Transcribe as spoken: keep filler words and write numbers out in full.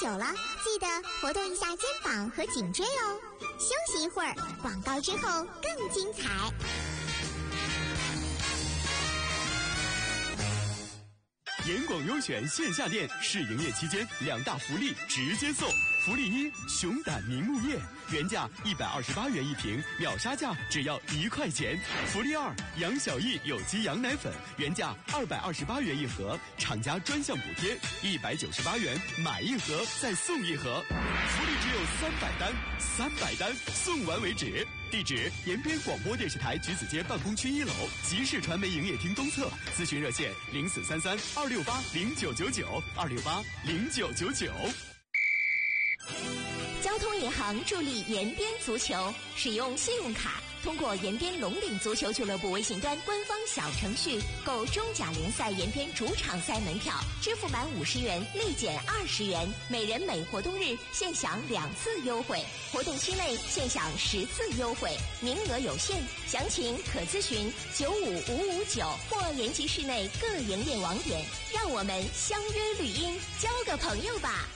久了，记得活动一下肩膀和颈椎哦。休息一会儿，广告之后更精彩。 严广优选线下店试营业期间，两大福利直接送。福利一：熊胆凝木液，原价一百二十八元一瓶，秒杀价只要一块钱。福利二：杨小艺有机羊奶粉，原价二百二十八元一盒，厂家专项补贴一百九十八元，买一盒再送一盒。福利只有三百单，三百单送完为止。地址：延边广播电视台橘子街办公区一楼，集市传媒营业厅东侧。咨询热线：零四三三二六八零九九九二六八零九九九。 交通银行助力延边足球，使用信用卡，通过延边龙岭足球俱乐部微信端官方小程序购中甲联赛延边主场赛门票，支付满五十元立减二十元，每人每活动日现享两次优惠，活动期内现享十次优惠，名额有限，详情可咨询九五五五九或延吉市内各营业网点。让我们相约绿茵，交个朋友吧。